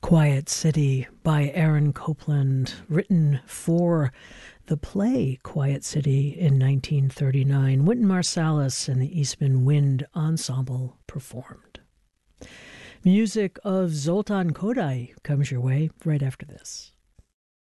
Quiet City by Aaron Copland, written for the play Quiet City in 1939. Wynton Marsalis and the Eastman Wind Ensemble performed. Music of Zoltan Kodály comes your way right after this.